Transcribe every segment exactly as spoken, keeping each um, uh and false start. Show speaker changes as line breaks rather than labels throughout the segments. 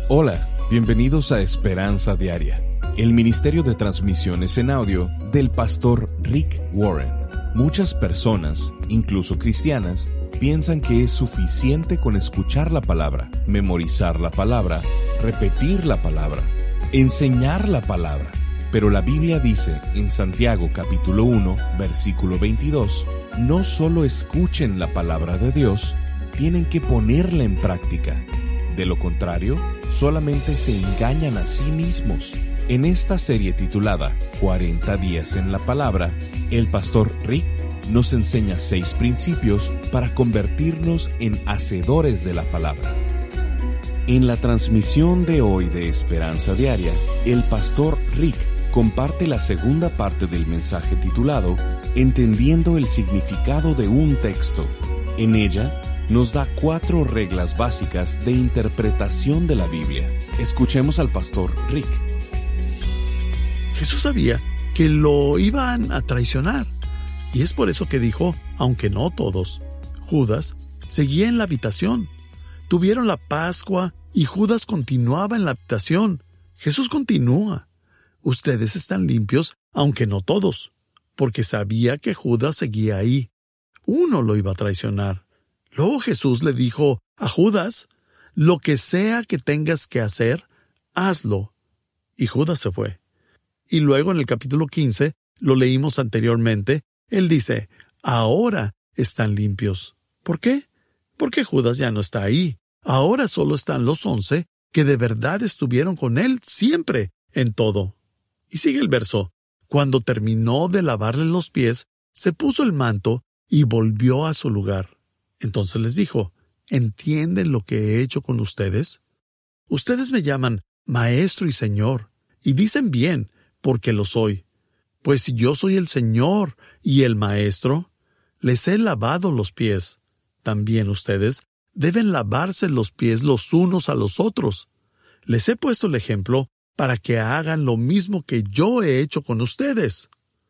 Hola, bienvenidos a Esperanza Diaria, el ministerio de transmisiones en audio del pastor Rick Warren. Muchas personas, incluso cristianas, piensan que es suficiente con escuchar la palabra, memorizar la palabra, repetir la palabra, enseñar la palabra. Pero la Biblia dice en Santiago capítulo uno, versículo veintidós, no solo escuchen la palabra de Dios, tienen que ponerla en práctica. De lo contrario, solamente se engañan a sí mismos. En esta serie titulada cuarenta días en la palabra, el pastor Rick nos enseña seis principios para convertirnos en hacedores de la palabra. En la transmisión de hoy de Esperanza Diaria, el pastor Rick comparte la segunda parte del mensaje titulado Entendiendo el significado de un texto. En ella, nos da cuatro reglas básicas de interpretación de la Biblia. Escuchemos al pastor Rick.
Jesús sabía que lo iban a traicionar, y es por eso que dijo, aunque no todos. Judas seguía en la habitación. Tuvieron la Pascua y Judas continuaba en la habitación. Jesús continúa. Ustedes están limpios, aunque no todos, porque sabía que Judas seguía ahí. Uno lo iba a traicionar. Luego Jesús le dijo a Judas, lo que sea que tengas que hacer, hazlo. Y Judas se fue. Y luego en el capítulo quince, lo leímos anteriormente, él dice, ahora están limpios. ¿Por qué? Porque Judas ya no está ahí. Ahora solo están los once que de verdad estuvieron con él siempre, en todo. Y sigue el verso. Cuando terminó de lavarle los pies, se puso el manto y volvió a su lugar. Entonces les dijo, ¿entienden lo que he hecho con ustedes? Ustedes me llaman Maestro y Señor, y dicen bien, porque lo soy. Pues si yo soy el Señor y el Maestro, les he lavado los pies. También ustedes deben lavarse los pies los unos a los otros. Les he puesto el ejemplo para que hagan lo mismo que yo he hecho con ustedes.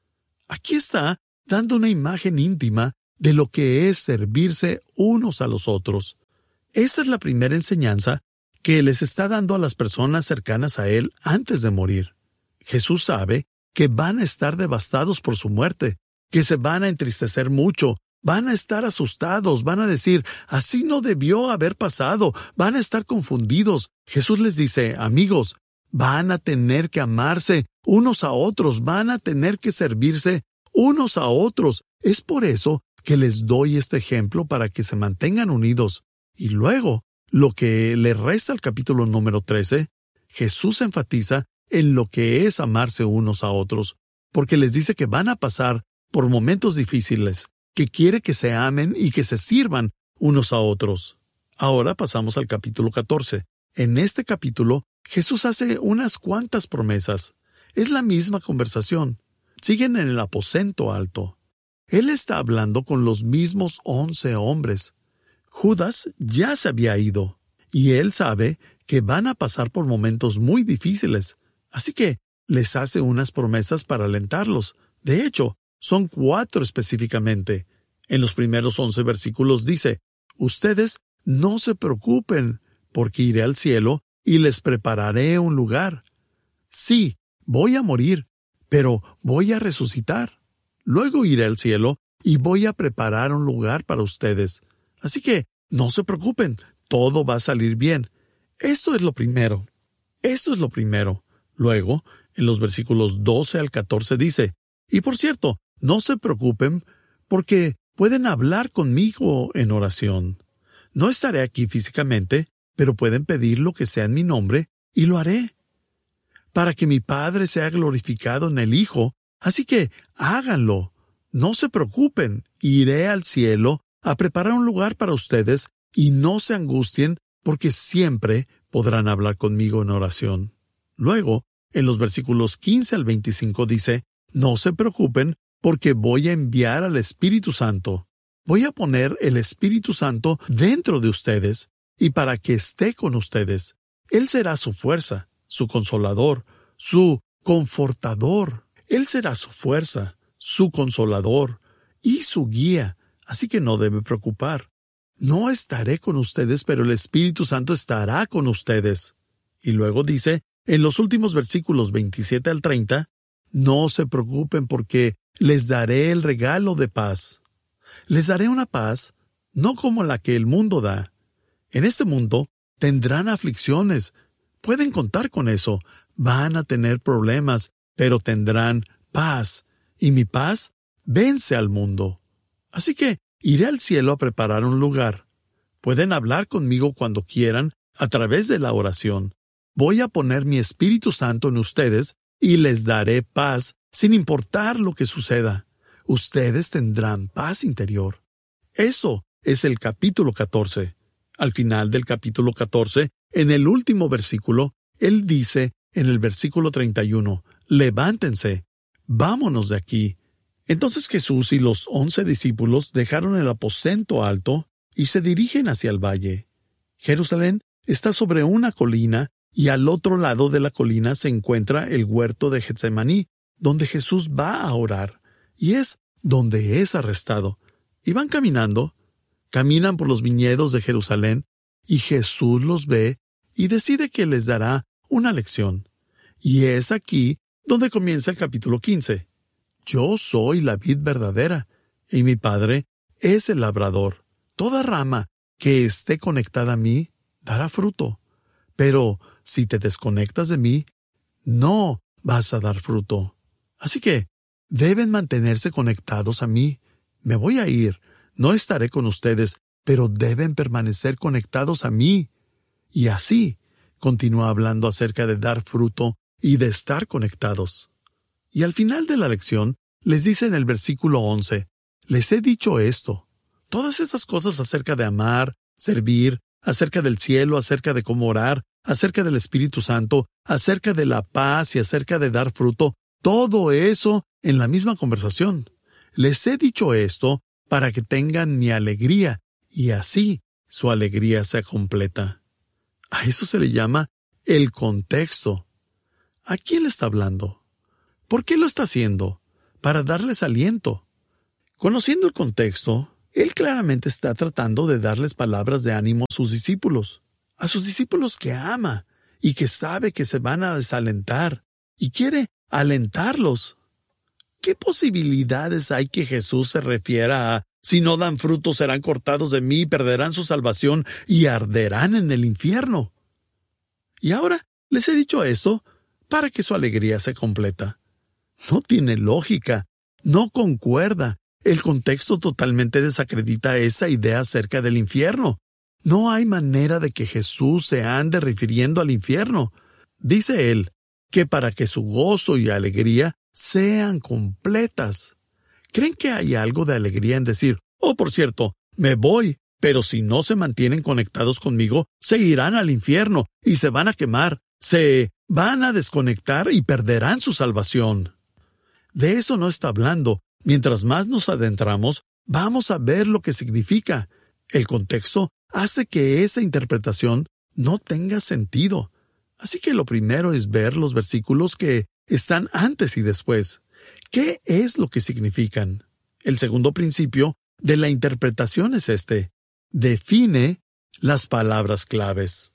Aquí está dando una imagen íntima de lo que es servirse unos a los otros. Esta es la primera enseñanza que les está dando a las personas cercanas a Él antes de morir. Jesús sabe que van a estar devastados por su muerte, que se van a entristecer mucho, van a estar asustados, van a decir, así no debió haber pasado, van a estar confundidos. Jesús les dice, amigos, van a tener que amarse unos a otros, van a tener que servirse unos a otros. Es por eso que les doy este ejemplo para que se mantengan unidos. Y luego, lo que le resta al capítulo número trece, Jesús enfatiza en lo que es amarse unos a otros, porque les dice que van a pasar por momentos difíciles, que quiere que se amen y que se sirvan unos a otros. Ahora pasamos al capítulo catorce. En este capítulo, Jesús hace unas cuantas promesas. Es la misma conversación. Siguen en el aposento alto. Él está hablando con los mismos once hombres. Judas ya se había ido, y él sabe que van a pasar por momentos muy difíciles, así que les hace unas promesas para alentarlos. De hecho, son cuatro específicamente. En los primeros once versículos dice, ustedes no se preocupen, porque iré al cielo y les prepararé un lugar. Sí, voy a morir, pero voy a resucitar. Luego iré al cielo y voy a preparar un lugar para ustedes. Así que no se preocupen, todo va a salir bien. Esto es lo primero. Esto es lo primero. Luego, en los versículos doce al catorce dice, y por cierto, no se preocupen porque pueden hablar conmigo en oración. No estaré aquí físicamente, pero pueden pedir lo que sea en mi nombre y lo haré. Para que mi Padre sea glorificado en el Hijo, así que háganlo. No se preocupen, iré al cielo a preparar un lugar para ustedes y no se angustien porque siempre podrán hablar conmigo en oración. Luego, en los versículos quince al veinticinco dice, no se preocupen porque voy a enviar al Espíritu Santo. Voy a poner el Espíritu Santo dentro de ustedes y para que esté con ustedes. Él será su fuerza, su consolador, su confortador. Él será su fuerza, su consolador y su guía, así que no debe preocupar. No estaré con ustedes, pero el Espíritu Santo estará con ustedes. Y luego dice, en los últimos versículos veintisiete al treinta, no se preocupen porque les daré el regalo de paz. Les daré una paz, no como la que el mundo da. En este mundo tendrán aflicciones. Pueden contar con eso. Van a tener problemas, pero tendrán paz. Y mi paz vence al mundo. Así que iré al cielo a preparar un lugar. Pueden hablar conmigo cuando quieran a través de la oración. Voy a poner mi Espíritu Santo en ustedes y les daré paz sin importar lo que suceda. Ustedes tendrán paz interior. Eso es el capítulo catorce. Al final del capítulo catorce, en el último versículo, él dice en el versículo treinta y uno, levántense, vámonos de aquí. Entonces Jesús y los once discípulos dejaron el aposento alto y se dirigen hacia el valle. Jerusalén está sobre una colina y al otro lado de la colina se encuentra el huerto de Getsemaní, donde Jesús va a orar, y es donde es arrestado. Y van caminando, caminan por los viñedos de Jerusalén, y Jesús los ve y decide que les dará una lección. Y es aquí donde comienza el capítulo quince. Yo soy la vid verdadera, y mi Padre es el labrador. Toda rama que esté conectada a mí dará fruto. Pero si te desconectas de mí, no vas a dar fruto. Así que deben mantenerse conectados a mí. Me voy a ir, no estaré con ustedes, pero deben permanecer conectados a mí. Y así continúa hablando acerca de dar fruto y de estar conectados. Y al final de la lección, les dice en el versículo once, les he dicho esto, todas esas cosas acerca de amar, servir, acerca del cielo, acerca de cómo orar, acerca del Espíritu Santo, acerca de la paz y acerca de dar fruto, todo eso en la misma conversación. Les he dicho esto para que tengan mi alegría y así su alegría sea completa. A eso se le llama el contexto. ¿A quién le está hablando? ¿Por qué lo está haciendo? Para darles aliento. Conociendo el contexto, él claramente está tratando de darles palabras de ánimo a sus discípulos, a sus discípulos que ama y que sabe que se van a desalentar y quiere alentarlos. ¿Qué posibilidades hay que Jesús se refiera a si no dan fruto serán cortados de mí, perderán su salvación y arderán en el infierno? Y ahora les he dicho esto para que su alegría se completa. No tiene lógica, no concuerda. El contexto totalmente desacredita esa idea acerca del infierno. No hay manera de que Jesús se ande refiriendo al infierno. Dice él que para que su gozo y alegría sean completas. ¿Creen que hay algo de alegría en decir, oh, por cierto, me voy, pero si no se mantienen conectados conmigo, se irán al infierno y se van a quemar, se van a desconectar y perderán su salvación? De eso no está hablando. Mientras más nos adentramos, vamos a ver lo que significa. El contexto hace que esa interpretación no tenga sentido. Así que lo primero es ver los versículos que están antes y después. ¿Qué es lo que significan? El segundo principio de la interpretación es este. Define las palabras claves.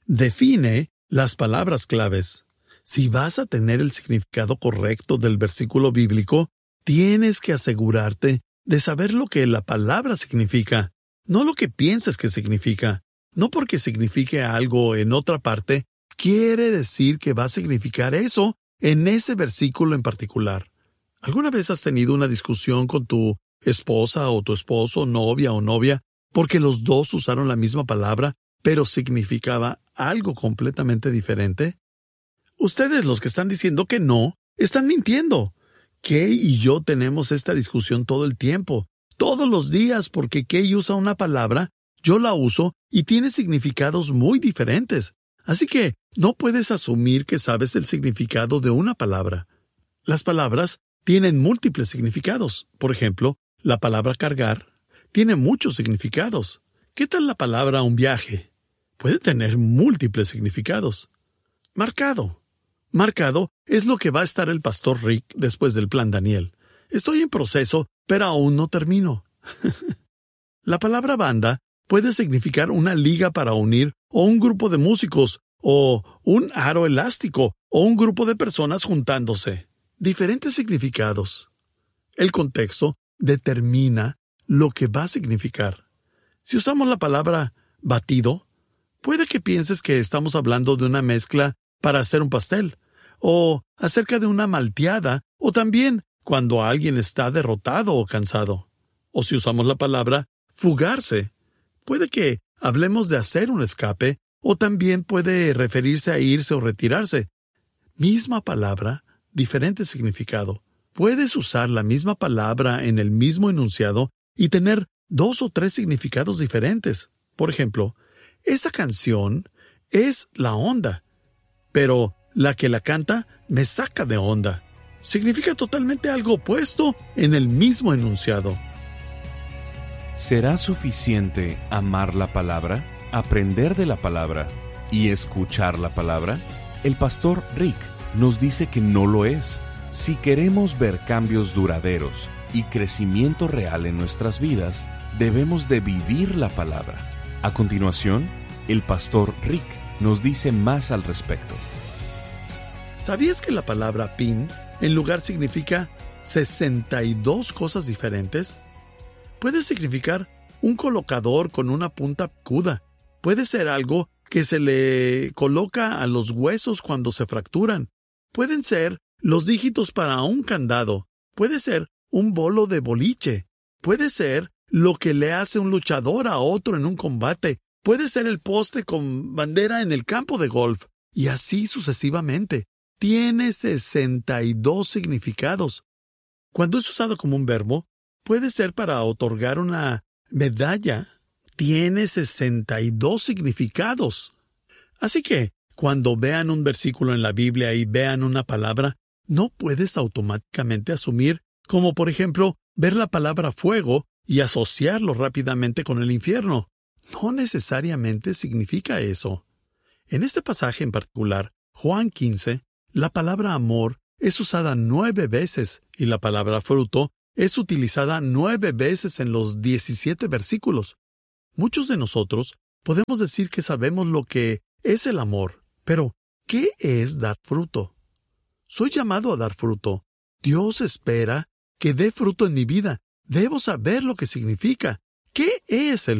Define las palabras claves. Si vas a tener el significado correcto del versículo bíblico, tienes que asegurarte de saber lo que la palabra significa, no lo que piensas que significa. No porque signifique algo en otra parte, quiere decir que va a significar eso en ese versículo en particular. ¿Alguna vez has tenido una discusión con tu esposa o tu esposo, novia o novia, porque los dos usaron la misma palabra, pero significaba algo completamente diferente? Ustedes, los que están diciendo que no, están mintiendo. Kay y yo tenemos esta discusión todo el tiempo, todos los días, porque Kay usa una palabra, yo la uso y tiene significados muy diferentes. Así que no puedes asumir que sabes el significado de una palabra. Las palabras tienen múltiples significados. Por ejemplo, la palabra cargar tiene muchos significados. ¿Qué tal la palabra un viaje? Puede tener múltiples significados. Marcado. Marcado es lo que va a estar el pastor Rick después del plan Daniel. Estoy en proceso, pero aún no termino. La palabra banda puede significar una liga para unir o un grupo de músicos o un aro elástico, o un grupo de personas juntándose. Diferentes significados. El contexto determina lo que va a significar. Si usamos la palabra batido, puede que pienses que estamos hablando de una mezcla para hacer un pastel, o acerca de una malteada, o también cuando alguien está derrotado o cansado. O si usamos la palabra fugarse, puede que hablemos de hacer un escape, o también puede referirse a irse o retirarse. Misma palabra, diferente significado. Puedes usar la misma palabra en el mismo enunciado y tener dos o tres significados diferentes. Por ejemplo, esa canción es la onda, pero la que la canta me saca de onda. Significa totalmente algo opuesto en el mismo enunciado.
¿Será suficiente amar la palabra, aprender de la palabra y escuchar la palabra? El pastor Rick nos dice que no lo es. Si queremos ver cambios duraderos y crecimiento real en nuestras vidas, debemos de vivir la palabra. A continuación, el pastor Rick nos dice más al respecto.
¿Sabías que la palabra pin en lugar significa sesenta y dos cosas diferentes? Puede significar un colocador con una punta picuda. Puede ser algo que se le coloca a los huesos cuando se fracturan. Pueden ser los dígitos para un candado. Puede ser un bolo de boliche. Puede ser lo que le hace un luchador a otro en un combate. Puede ser el poste con bandera en el campo de golf. Y así sucesivamente. Tiene sesenta y dos significados. Cuando es usado como un verbo, puede ser para otorgar una medalla. Tiene sesenta y dos significados. Así que, cuando vean un versículo en la Biblia y vean una palabra, no puedes automáticamente asumir, como por ejemplo, ver la palabra fuego y asociarlo rápidamente con el infierno. No necesariamente significa eso. En este pasaje en particular, Juan quince, la palabra amor es usada nueve veces y la palabra fruto es utilizada nueve veces en los diecisiete versículos. Muchos de nosotros podemos decir que sabemos lo que es el amor, pero ¿qué es dar fruto? Soy llamado a dar fruto. Dios espera que dé fruto en mi vida. Debo saber lo que significa. ¿Qué es el